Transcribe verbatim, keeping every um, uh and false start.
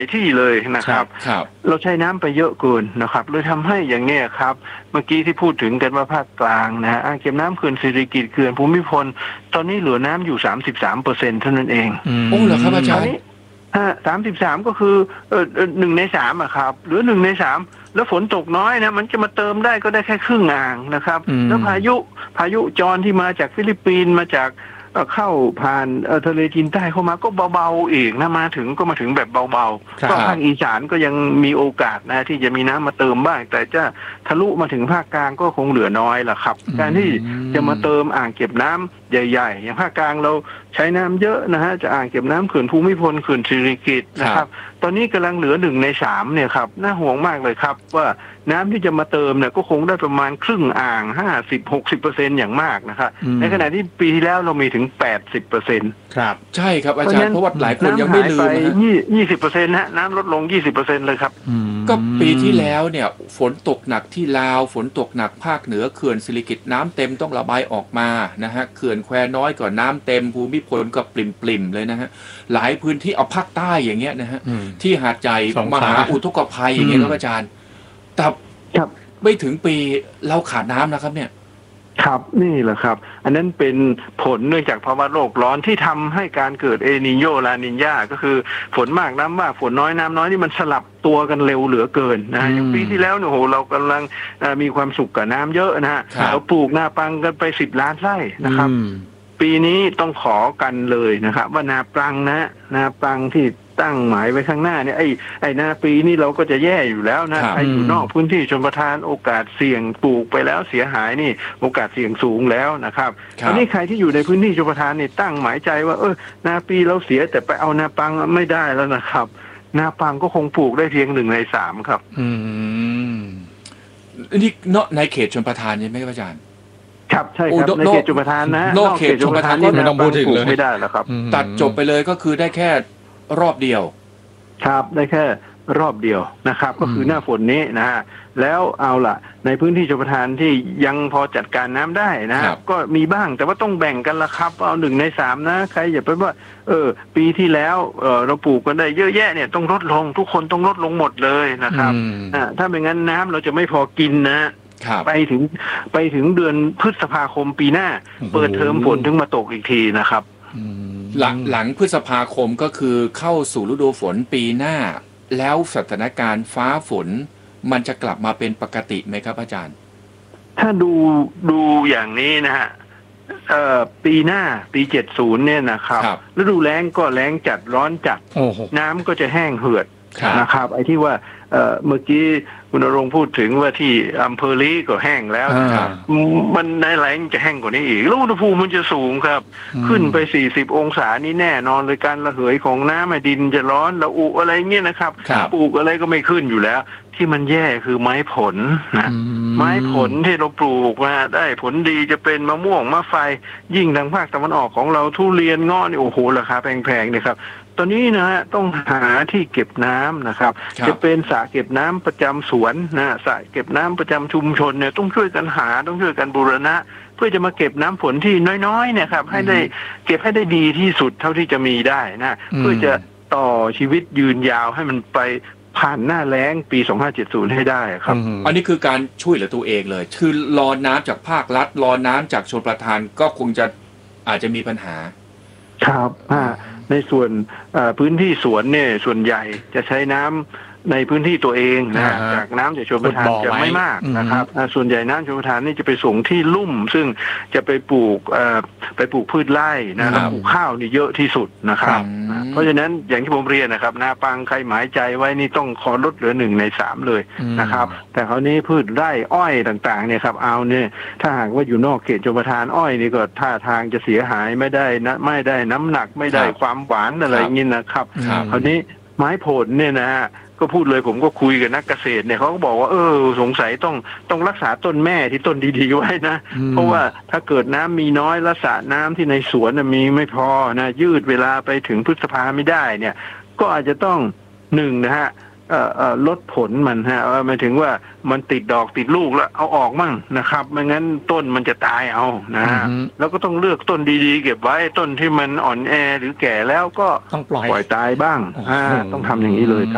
ที่เลยนะครับเราใช้น้ำไปเยอะเกินนะครับเลยทำให้อย่างเนี้ยครับเมื่อกี้ที่พูดถึงกันว่าภาคกลางนะฮะอ่างเก็บน้ำเขื่อนสิริกิติ์เขื่อนภูมิพลตอนนี้เหลือน้ำอยู่ สามสิบสามเปอร์เซ็นต์ เท่านั้นเองโอ้เหรอครับอาจารย์สามสิบสามก็คือเออหนึ่งในสามอะครับหรือหนึ่งในสามแล้วฝนตกน้อยนะมันจะมาเติมได้ก็ได้แค่ครึ่งอ่างนะครับแล้วพายุพายุจรที่มาจากฟิลิปปินส์มาจากเข้าผ่านทะเลจีนใต้เข้ามาก็เบาๆอีกนะมาถึงก็มาถึงแบบเบาๆก็ภาคอีสานก็ยังมีโอกาสนะที่จะมีน้ำมาเติมบ้างแต่จะทะลุมาถึงภาคกลางก็คงเหลือน้อยล่ะครับการที่จะมาเติมอ่างเก็บน้ำใหญ่ๆอย่างภาคกลางเราใช้น้ำเยอะนะฮะจะอ่างเก็บน้ำเขื่อนภูมิพลเขื่อนสิริกิติ์นะครับตอนนี้กำลังเหลือหนึ่งในสามเนี่ยครับน่าห่วงมากเลยครับว่าน้ำที่จะมาเติมเนี่ยก็คงได้ประมาณครึ่งอ่างห้าสิบ หกสิบเปอร์เซ็นต์อย่างมากนะครับในขณะที่ปีที่แล้วเรามีถึงแปดสิบเปอร์เซ็นต์ครับใช่ครับอาจารย์เพราะว่าหลายคนยังไม่ลืมนะยี่สิบเปอร์เซ็นต์นะน้ำลดลงยี่สิบเปอร์เซ็นต์เลยครับก็ปีที่แล้วเนี่ยฝนตกหนักที่ลาวฝนตกหนักภาคเหนือเขื่อนสิริกิติ์น้ำเต็มต้องระบายออกมานะฮะเขื่อนแควน้อยก็น้ำเต็มภูมิพลก็ปริ่มๆเลยนะฮะหลายพื้นที่เอาภาคใต้อย่างเงี้ยนะฮะที่หาดใหญ่มหาอุทกภัยอย่างเงี้ยครับอาจารย์แต่ไม่ถึงปีเราขาดน้ำนะครับเนี่ยครับนี่แหละครับอันนั้นเป็นผลเนื่องจากภาวะโลกร้อนที่ทำให้การเกิดเอนิโญลานิญาก็คือฝนมากน้ำมากฝนน้อยน้ำน้อยนี่มันสลับตัวกันเร็วเหลือเกินนะอย่างปีที่แล้วเนี่ยโหเรากำลังมีความสุขกับน้ำเยอะนะฮะเราปลูกนาปังกันไปสิบล้านไร่นะครับปีนี้ต้องขอกันเลยนะครับว่านาปรังนะนาปรังที่ตั้งหมายไว้ข้างหน้าเนี่ยไอ้ไอ้นาปีนี่เราก็จะแย่อยู่แล้วนะไอ้อยู่นอกพื้นที่ชลประทานโอกาสเสี่ยงปลูกไปแล้วเสียหายนี่โอกาสเสี่ยงสูงแล้วนะครับตอนนี้ใครที่อยู่ในพื้นที่ชลประทานนี่ตั้งหมายใจว่าเออนาปีเราเสียแต่ไปเอานาปังไม่ได้แล้วนะครับนาปังก็คงปลูกได้เพียงหนึ่งในสามครับอืมนี่เนาะในเขตชลประทานใช่ไหมครับอาจารย์ครับใช่ครับในเขตชลประทานนะนอกเขตชลประทานนี่ไม่ต้องพูดถึงเลยไม่ได้แล้วครับตัดจบไปเลยก็คือได้แค่รอบเดียวครับได้แค่รอบเดียวนะครับก็คือหน้าฝนนี้นะฮะแล้วเอาล่ะในพื้นที่ชลประทานที่ยังพอจัดการน้ำได้นะก็มีบ้างแต่ว่าต้องแบ่งกันละครับเอาหนึ่งในสามนะใครอย่าไปว่าเออปีที่แล้วเออเราปลูกกันได้เยอะแยะเนี่ยต้องลดลงทุกคนต้องลดลงหมดเลยนะครับอ่าถ้าไม่งั้นน้ำเราจะไม่พอกินนะไปถึงไปถึงเดือนพฤษภาคมปีหน้าเปิดเทอมฝนถึงมาตกอีกทีนะครับหลังหลังพฤษภาคมก็คือเข้าสู่ฤดูฝนปีหน้าแล้วสถานการณ์ฟ้าฝนมันจะกลับมาเป็นปกติไหมครับอาจารย์ถ้าดูดูอย่างนี้นะฮะเอ่อปีหน้าปีเจ็ดสิบเนี่ยนะครับฤดูแล้งก็แล้งจัดร้อนจัดน้ำก็จะแห้งเหือดนะครับไอ้ที่ว่าเอ่อเมื่อกี้คุณณรงค์พูดถึงว่าที่อำเภอลีก็แห้งแล้วมันในแล้งจะแห้งกว่านี้อีกแล้วอุณหภูมิมันจะสูงครับขึ้นไปสี่สิบองศานี่แน่นอนเลยการระเหยของน้ำดินจะร้อนระอุอะไรเงี้ยนะครับปลูกอะไรก็ไม่ขึ้นอยู่แล้วที่มันแย่คือไม้ผลนะไม้ผลที่เราปลูกมาได้ผลดีจะเป็นมะม่วงมะไฟยิ่งทางภาคตะวันออกของเราทุเรียนเงาะนี่โอ้โหราคาแพงๆเนี่ยครับตอนนี้นะฮะต้องหาที่เก็บน้ำนะครับจะเป็นสระเก็บน้ำประจำสวนนะสระเก็บน้ำประจำชุมชนเนี่ยต้องช่วยกันหาต้องช่วยกันบูรณะเพื่อจะมาเก็บน้ำฝนที่น้อยๆเนี่ยครับให้ได้เก็บให้ได้ดีที่สุดเท่าที่จะมีได้นะเพื่อจะต่อชีวิตยืนยาวให้มันไปผ่านหน้าแล้งปีสองพันห้าร้อยเจ็ดสิบให้ได้ครับอันนี้คือการช่วยเหลือตัวเองเลยคือรอน้ำจากภาครัฐรอน้ำจากชลประทานก็คงจะอาจจะมีปัญหาครับในส่วนพื้นที่สวนเนี่ยส่วนใหญ่จะใช้น้ำในพื้นที่ตัวเองนะจากน้ำจากชลประทานจะไม่มากนะครับส่วนใหญ่น้ำชลประทานนี่จะไปส่งที่ลุ่มซึ่งจะไปปลูกไปปลูกพืชไร่นะแล้วปลูกข้าวนี่เยอะที่สุดนะครับเพราะฉะนั้นอย่างที่ผมเรียนนะครับนาปังใครหมายใจไว้นี่ต้องขอลดเหลือหนึ่งในสามเลยนะครับแต่คราวนี้พืชไร่อ้อยต่างๆเนี่ยครับเอาเนี่ยถ้าหากว่าอยู่นอกเขตชลประทานอ้อยนี่ก็ท่าทางจะเสียหายไม่ได้นะไม่ได้น้ำหนักไม่ได้ความหวานอะไรอย่างนี้นะครับคราวนี้ไม้ผลเนี่ยนะฮะก็พูดเลยผมก็คุยกับนักเกษตรเนี่ยเขาก็บอกว่าเออสงสัยต้องต้องรักษาต้นแม่ที่ต้นดีๆไว้นะเพราะว่าถ้าเกิดน้ำมีน้อยรักษาน้ำที่ในสวนมีไม่พอนะยืดเวลาไปถึงพฤษภาไม่ได้เนี่ยก็อาจจะต้องหนึ่งนะฮะเอ่อเอ่อลดผลมันฮะหมายถึงว่ามันติดดอกติดลูกแล้วเอาออกมั่งนะครับไม่งั้นต้นมันจะตายเอานะฮะแล้วก็ต้องเลือกต้นดีๆเก็บไว้ต้นที่มันอ่อนแอหรือแก่แล้วก็ต้องปล่อยปล่อยตายบ้างอ่าต้องทำอย่างนี้เลยครับ